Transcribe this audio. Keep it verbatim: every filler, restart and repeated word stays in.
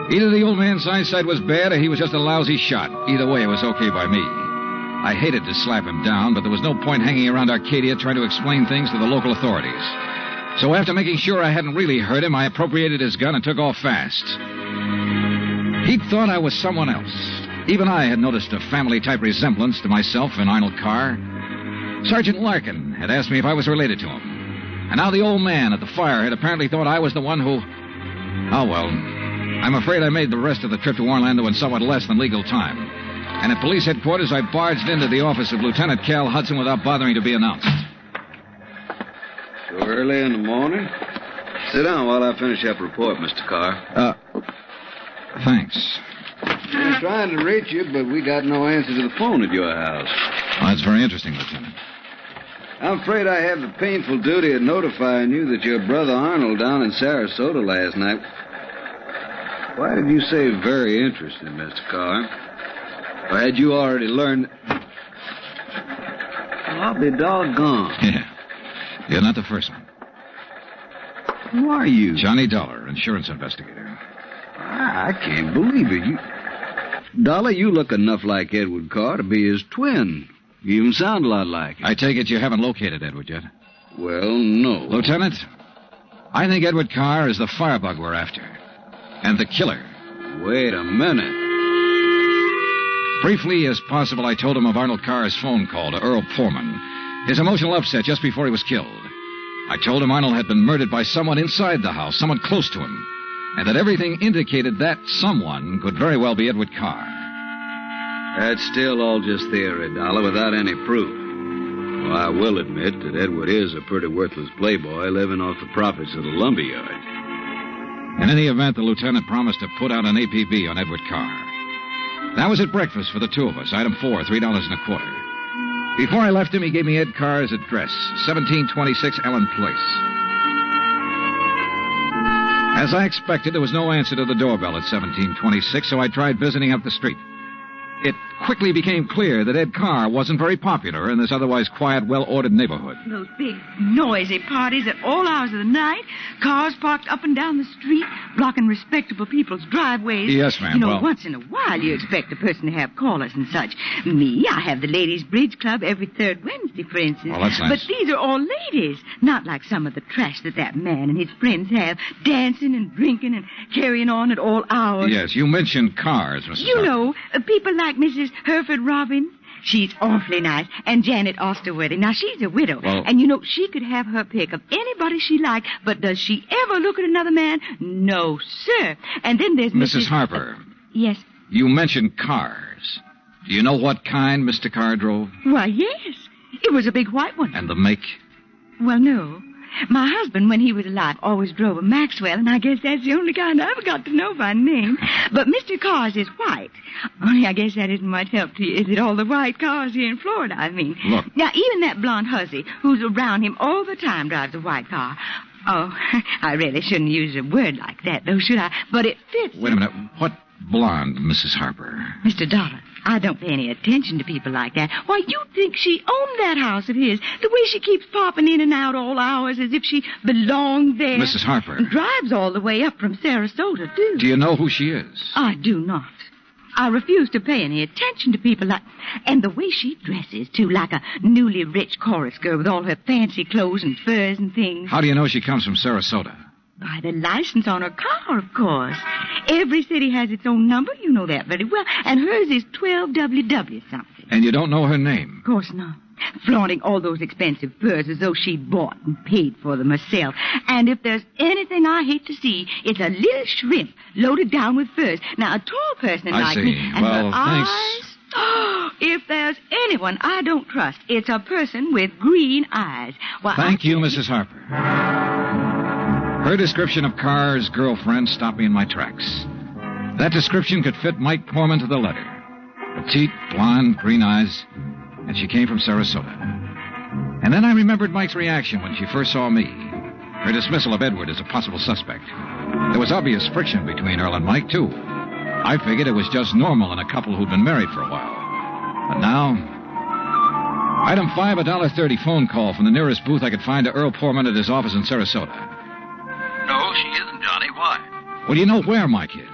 Either the old man's eyesight was bad or he was just a lousy shot. Either way, it was okay by me. I hated to slap him down, but there was no point hanging around Arcadia trying to explain things to the local authorities. So after making sure I hadn't really hurt him, I appropriated his gun and took off fast. He'd thought I was someone else. Even I had noticed a family-type resemblance to myself in Arnold Carr. Sergeant Larkin had asked me if I was related to him. And now the old man at the fire had apparently thought I was the one who... Oh, well, I'm afraid I made the rest of the trip to Orlando in somewhat less than legal time. And at police headquarters, I barged into the office of Lieutenant Cal Hudson without bothering to be announced. So early in the morning? Sit down while I finish up report, Mister Carr. Uh, thanks. We're trying to reach you, but we got no answer to the phone at your house. Well, that's very interesting, Lieutenant. I'm afraid I have the painful duty of notifying you that your brother Arnold down in Sarasota last night... Why did you say very interesting, Mister Carr? Or had you already learned... Well, I'll be doggone. Yeah. You're not the first one. Who are you? Johnny Dollar, insurance investigator. I can't believe it. You... Dollar, you look enough like Edward Carr to be his twin. You even sound a lot like him. I take it you haven't located Edward yet? Well, no. Lieutenant, I think Edward Carr is the firebug we're after. And the killer. Wait a minute. Briefly as possible, I told him of Arnold Carr's phone call to Earl Poorman. His emotional upset just before he was killed. I told him Arnold had been murdered by someone inside the house, someone close to him. And that everything indicated that someone could very well be Edward Carr. That's still all just theory, Dollar, without any proof. Well, I will admit that Edward is a pretty worthless playboy living off the profits of the lumberyard. In any event, the lieutenant promised to put out an A P B on Edward Carr. That was at breakfast for the two of us, item four, three dollars and a quarter. Before I left him, he gave me Ed Carr's address, seventeen twenty-six Ellen Place. As I expected, there was no answer to the doorbell at seventeen twenty-six, so I tried visiting up the street. It quickly became clear that Ed Carr wasn't very popular in this otherwise quiet, well-ordered neighborhood. Those big, noisy parties at all hours of the night, cars parked up and down the street, blocking respectable people's driveways. Yes, ma'am. You know, well... once in a while you expect a person to have callers and such. Me, I have the ladies' bridge club every third Wednesday, for instance. Well, that's nice. But these are all ladies, not like some of the trash that that man and his friends have, dancing and drinking and carrying on at all hours. Yes, you mentioned cars, Missus You Harper. know, uh, people like Missus Hereford Robbins. She's awfully nice. And Janet Osterworthy. Now, she's a widow. Well, and, you know, she could have her pick of anybody she liked. But does she ever look at another man? No, sir. And then there's Missus Missus Harper. Uh, yes? You mentioned cars. Do you know what kind Mister Carr drove? Why, yes. It was a big white one. And the make? Well, no. My husband, when he was alive, always drove a Maxwell, and I guess that's the only kind I ever got to know by name. But Mister Carr's is white. Only I guess that isn't much help to you, is it? All the white cars here in Florida, I mean. Look. Now, even that blonde hussy who's around him all the time drives a white car. Oh, I really shouldn't use a word like that, though, should I? But it fits. Wait a minute. What blonde, Missus Harper? Mister Dollar, I don't pay any attention to people like that. Why, you'd think she owned that house of his. The way she keeps popping in and out all hours as if she belonged there. Missus Harper. And drives all the way up from Sarasota, too. Do you know who she is? I do not. I refuse to pay any attention to people like... And the way she dresses, too, like a newly rich chorus girl with all her fancy clothes and furs and things. How do you know she comes from Sarasota? By the license on her car, of course. Every city has its own number. You know that very well. And hers is twelve W W something. And you don't know her name? Of course not. Flaunting all those expensive furs as though she bought and paid for them herself. And if there's anything I hate to see, it's a little shrimp loaded down with furs. Now, a tall person I like see. me... And Well, her thanks. eyes... Oh, if there's anyone I don't trust, it's a person with green eyes. Why, Thank I... you, Missus Harper. Her description of Carr's girlfriend stopped me in my tracks. That description could fit Mike Poorman to the letter. Petite, blonde, green eyes, and she came from Sarasota. And then I remembered Mike's reaction when she first saw me. Her dismissal of Edward as a possible suspect. There was obvious friction between Earl and Mike, too. I figured it was just normal in a couple who'd been married for a while. But now... Item five, a one dollar thirty phone call from the nearest booth I could find to Earl Poorman at his office in Sarasota. No, she isn't, Johnny. Why? Well, you know where Mike is.